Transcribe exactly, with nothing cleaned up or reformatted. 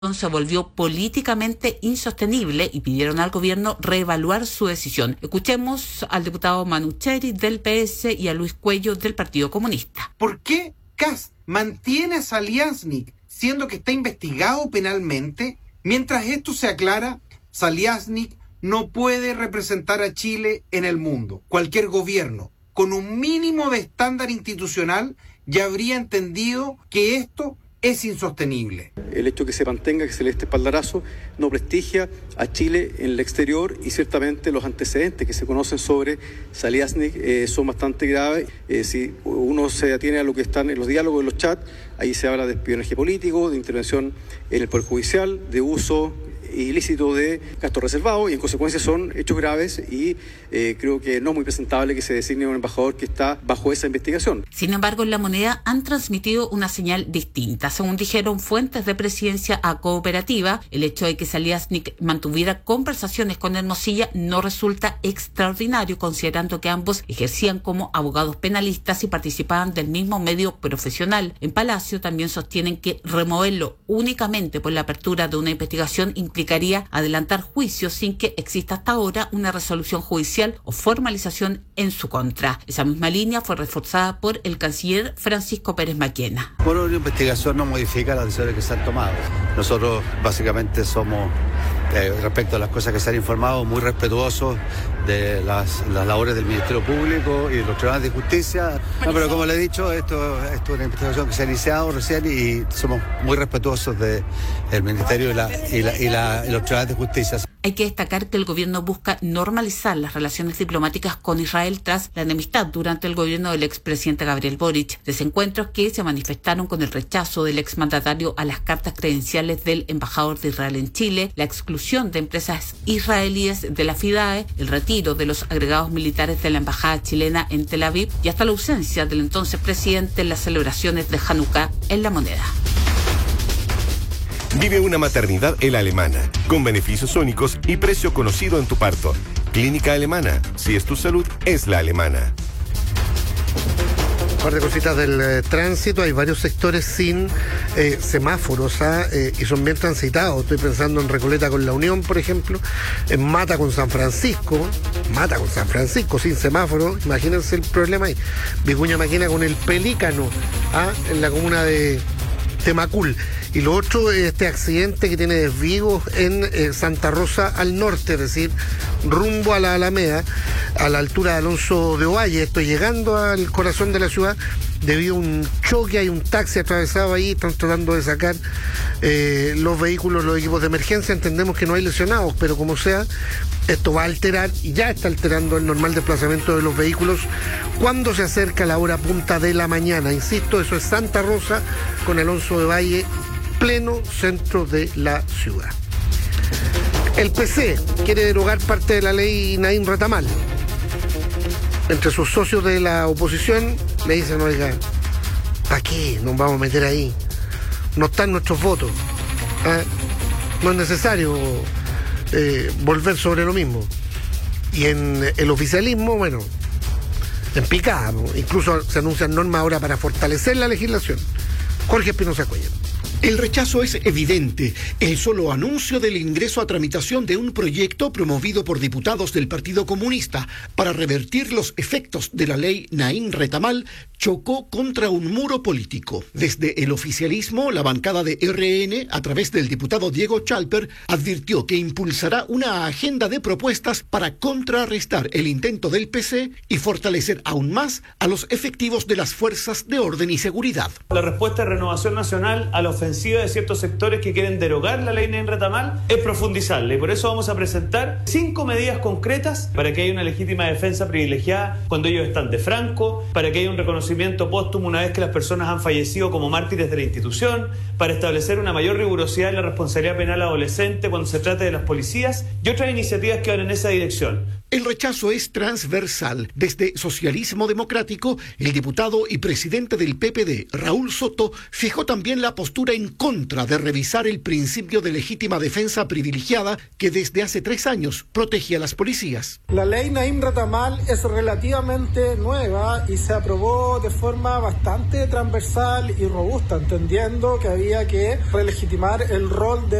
se volvió políticamente insostenible y pidieron al gobierno reevaluar su decisión. Escuchemos al diputado Manu Cheri del P S y a Luis Cuello del Partido Comunista. ¿Por qué Kast mantiene a Zaliaznik siendo que está investigado penalmente? Mientras esto se aclara, Zaliaznik no puede representar a Chile en el mundo. Cualquier gobierno con un mínimo de estándar institucional ya habría entendido que esto es insostenible. El hecho que se mantenga, que se le dé este espaldarazo, no prestigia a Chile en el exterior y ciertamente los antecedentes que se conocen sobre Zaliaznik eh, son bastante graves. Eh, si uno se atiene a lo que están en los diálogos, en los chats, ahí se habla de espionaje político, de intervención en el Poder Judicial, de uso ilícito de gastos reservados y en consecuencia son hechos graves y eh, creo que no es muy presentable que se designe un embajador que está bajo esa investigación. Sin embargo, en La Moneda han transmitido una señal distinta. Según dijeron fuentes de Presidencia a Cooperativa, el hecho de que Zaliaznik mantuviera conversaciones con Hermosilla no resulta extraordinario, considerando que ambos ejercían como abogados penalistas y participaban del mismo medio profesional. En Palacio también sostienen que removerlo únicamente por la apertura de una investigación implica implicaría adelantar juicios sin que exista hasta ahora una resolución judicial o formalización en su contra. Esa misma línea fue reforzada por el canciller Francisco Pérez Maquena. Por una investigación no modifica las decisiones que se han tomado. Nosotros básicamente somos, eh, respecto a las cosas que se han informado, muy respetuosos de las, las labores del Ministerio Público y de los tribunales de justicia. No, pero como le he dicho, esto, esto es una investigación que se ha iniciado recién y somos muy respetuosos del Ministerio y, la, y, la, y, la, y los tribunales de justicia. Hay que destacar que el gobierno busca normalizar las relaciones diplomáticas con Israel tras la enemistad durante el gobierno del expresidente Gabriel Boric. Desencuentros que se manifestaron con el rechazo del exmandatario a las cartas credenciales del embajador de Israel en Chile, la exclusión de empresas israelíes de la FIDAE, el retiro de los agregados militares de la embajada chilena en Tel Aviv y hasta la ausencia del entonces presidente en las celebraciones de Hanukkah en La Moneda. Vive una maternidad El Alemana, con beneficios únicos y precio conocido en tu parto. Clínica Alemana, si es tu salud, es la alemana. Un par de cositas del eh, tránsito. Hay varios sectores sin eh, semáforos ¿ah? eh, y son bien transitados. Estoy pensando en Recoleta con La Unión, por ejemplo, en Mata con San Francisco, Mata con San Francisco sin semáforo, imagínense el problema ahí. Vicuña Maquena con el Pelícano ¿ah? en la comuna de Temacul. Y lo otro es este accidente que tiene desvíos en eh, Santa Rosa al norte, es decir, rumbo a la Alameda, a la altura de Alonso de Ovalle. Estoy llegando al corazón de la ciudad debido a un choque, hay un taxi atravesado ahí, están tratando de sacar eh, los vehículos, los equipos de emergencia. Entendemos que no hay lesionados, pero como sea, esto va a alterar y ya está alterando el normal desplazamiento de los vehículos cuando se acerca la hora punta de la mañana. Insisto, eso es Santa Rosa con Alonso de Valle, pleno centro de la ciudad. El P C quiere derogar parte de la ley Naín Retamal. Entre sus socios de la oposición le dicen, oiga, ¿para qué nos vamos a meter ahí? No están nuestros votos. ¿Ah? No es necesario eh, volver sobre lo mismo. Y en el oficialismo, bueno, en picada, ¿no? Incluso se anuncian normas ahora para fortalecer la legislación. Jorge Espinosa Cuellar. El rechazo es evidente. El solo anuncio del ingreso a tramitación de un proyecto promovido por diputados del Partido Comunista para revertir los efectos de la ley Naín Retamal chocó contra un muro político. Desde el oficialismo, la bancada de R N, a través del diputado Diego Chalper, advirtió que impulsará una agenda de propuestas para contrarrestar el intento del P C y fortalecer aún más a los efectivos de las fuerzas de orden y seguridad. La respuesta de Renovación Nacional a la ofensiva de ciertos sectores que quieren derogar la ley Naín Retamal es profundizarla, y por eso vamos a presentar cinco medidas concretas para que haya una legítima defensa privilegiada cuando ellos están de franco, para que haya un reconocimiento póstumo una vez que las personas han fallecido como mártires de la institución, para establecer una mayor rigurosidad en la responsabilidad penal adolescente cuando se trate de las policías y otras iniciativas que van en esa dirección. El rechazo es transversal. Desde Socialismo Democrático, el diputado y presidente del P P D, Raúl Soto, fijó también la postura en contra de revisar el principio de legítima defensa privilegiada que desde hace tres años protege a las policías. La ley Naim Retamal es relativamente nueva y se aprobó de forma bastante transversal y robusta, entendiendo que había que relegitimar el rol de